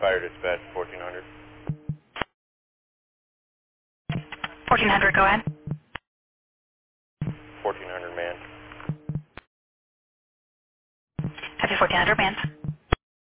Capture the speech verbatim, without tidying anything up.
Fire dispatch, fourteen hundred. fourteen hundred, go ahead. fourteen hundred man. Happy fourteen hundred, man.